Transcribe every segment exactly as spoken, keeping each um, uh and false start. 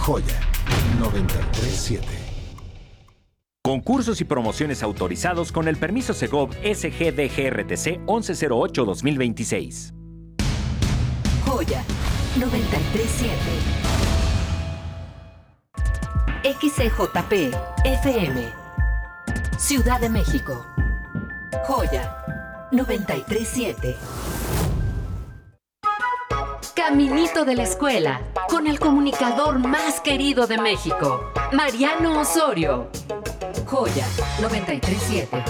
Joya noventa y tres punto siete. Concursos y promociones autorizados con el permiso Segov S G D G R T C once cero ocho dos mil veintiséis. Joya noventa y tres punto siete. X C J P F M Ciudad de México. Joya noventa y tres punto siete. Caminito de la escuela, con el comunicador más querido de México, Mariano Osorio. Joya noventa y tres punto siete.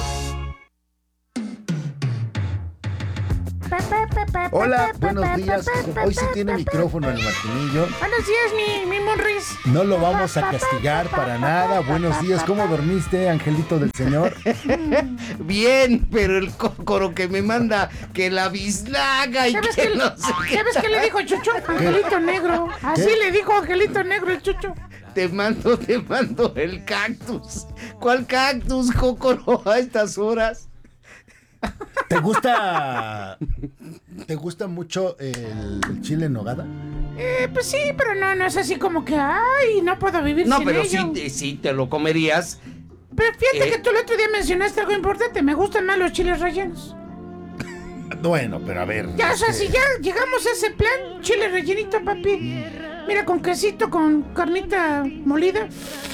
Hola, buenos días. Hoy sí tiene micrófono el Martinillo. Buenos días, mi, mi Monris. No lo vamos a castigar para nada. Buenos días. ¿Cómo dormiste, angelito del Señor? Bien, pero el cócoro que me manda que la bislaga y ¿Sabes que qué, no sé qué. ¿Sabes qué le dijo Chucho? Angelito Negro. Así ¿Qué? le dijo Angelito Negro el Chucho. Te mando, te mando el cactus. ¿Cuál cactus, cócoro, a estas horas? ¿Te gusta te gusta mucho el chile en nogada? Eh, pues sí, pero no, no es así como que, ay, no puedo vivir No, sin pero ello. sí, te- sí te lo comerías. Pero fíjate Eh. que tú el otro día mencionaste algo importante. Me gustan más los chiles rellenos. Bueno, pero a ver. Ya, o sea, este, si ya llegamos a ese plan, chile rellenito, papi. Mira, con quesito, con carnita molida.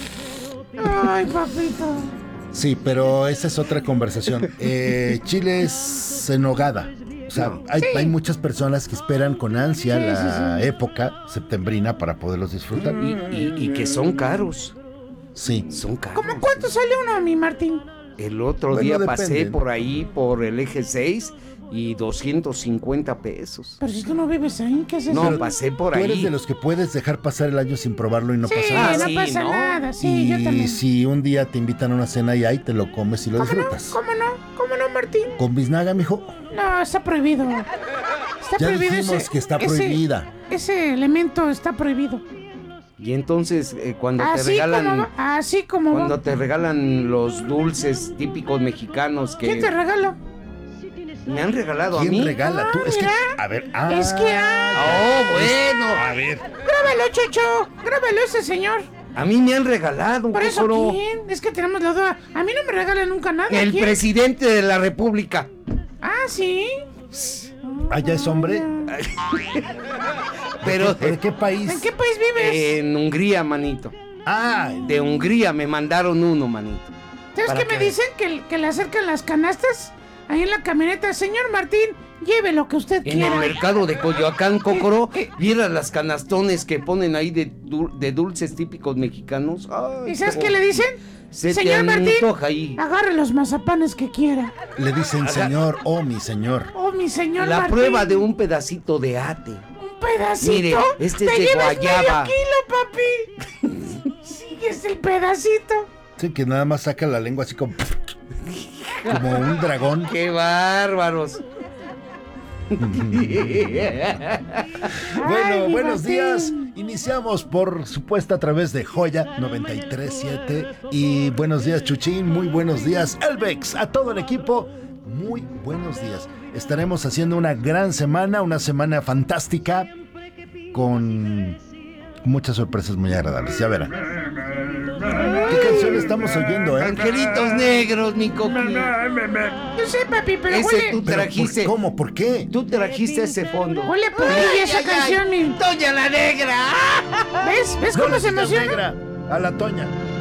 Ay, papito. Sí, pero esa es otra conversación. Eh, chiles en nogada. O sea, No. hay, Sí. hay muchas personas que esperan con ansia Sí, la sí, sí. época septembrina para poderlos disfrutar. Y, y- y que son caros. Sí. Son caros. ¿Cómo cuánto sale uno, mi Martín? El otro Bueno, día depende. pasé por ahí, por el eje seis, y doscientos cincuenta pesos. Pero si tú no vives ahí, ¿qué haces? No, ahí? pasé por Tú ahí. eres de los que puedes dejar pasar el año sin probarlo y no Sí, pasa Ah, nada. no sí, pasa ¿no? nada. Sí, y yo también. si un día te invitan a una cena y ahí te lo comes y lo ¿Cómo no? disfrutas. ¿Cómo no? ¿Cómo no, Martín? Con biznaga, mijo. No, está prohibido. Está Ya prohibido dijimos ese, que está ese- prohibida. Ese elemento está prohibido. Y entonces, eh, cuando te Así regalan... como, así como. va. Cuando te regalan los dulces típicos mexicanos que... ¿Quién te regala? Me han regalado a ¿Quién mí. regala? Tú, es que, mira. a ver, ah, Es que, ah, Oh, bueno. a ver, grábalo, Chucho. Grábalo ese señor. A mí me han regalado, Por eso, cócoro. ¿quién? Es que tenemos la duda. A mí no me regalan nunca nada. El ¿Quién? presidente de la república. Ah, sí. allá es hombre. Pero ¿De qué país? ¿En qué país vives? en Hungría, manito. Ah, De Hungría me mandaron uno, manito. ¿Sabes ¿para qué me qué? dicen? Que, que le acercan las canastas ahí en la camioneta. Señor Martín, lleve lo que usted En quiera. el mercado de Coyoacán, Cócoro, vieras las canastones que ponen ahí de, du- de dulces típicos mexicanos. Ay, ¿Y sabes cómo qué le dicen? Se Señor te Martín, antoja ahí. agarre los mazapanes que quiera. le dicen señor, oh mi señor. Oh, mi señor La Martín. prueba de un pedacito de ate. ¿Un pedacito? Mire, este es ¿Te de llevas guayaba. medio kilo, papi? Sí, es el pedacito. Sí, que nada más saca la lengua así como, como un dragón. ¡Qué bárbaros! Bueno, Ay, mi buenos Martín. días. Iniciamos, por supuesto, a través de Joya noventa y tres punto siete. Y buenos días, Chuchín. Muy buenos días, Elvex. A todo el equipo, muy buenos días. Estaremos haciendo una gran semana, una semana fantástica, con muchas sorpresas muy agradables. Ya verán. ¿Qué canción estamos oyendo, eh? Angelitos negros, mi coqui. Yo sé, papi, pero Ese huele... tú Pero, trajiste. ¿por- ¿Cómo? ¿Por qué? Tú trajiste ese fondo. Huele polilla esa Ay, ay, canción, ay, mi... Doña la Negra. ¿Ves? ¿Ves No cómo le se digas emociona? negra a la Toña.